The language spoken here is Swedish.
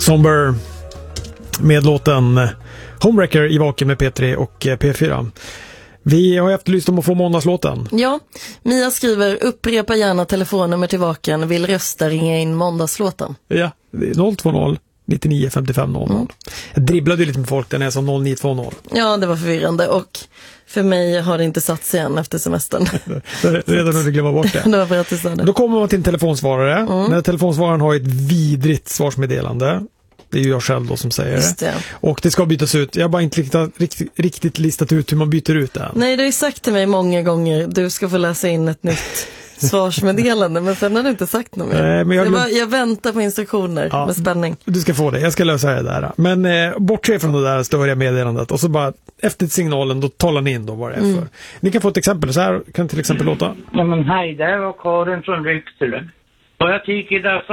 Somber med låten Homewrecker i Vaken med P3 och P4. Vi har efterlyst om att få måndagslåten. Ja, Mia skriver: upprepa gärna telefonnummer till Vaken, vill rösta, ringa in måndagslåten. Ja, 020 99 55 00. Jag dribblade ju lite med folk där när jag sa 0920. Ja, det var förvirrande och för mig har det inte satt sig än efter semestern. Redan när du glömmer bort det. Det var för att du sa det. Då kommer man till en telefonsvarare. När telefonsvararen har ett vidrigt svarsmeddelande. Det är ju jag själv då som säger det. Och det ska bytas ut. Jag har bara inte riktigt listat ut hur man byter ut det. Nej, du har ju sagt till mig många gånger du ska få läsa in ett nytt svarsmeddelande, men sen har du inte sagt något mer. Men jag väntar på instruktioner med spänning. Du ska få det, jag ska lösa det där. Men bortse från det där störiga meddelandet och så bara efter signalen då talar ni in då vad det är för. Ni kan få ett exempel, så här kan till exempel låta. Ja, men hej, det var Karin från Ryktele. Och jag tycker dessa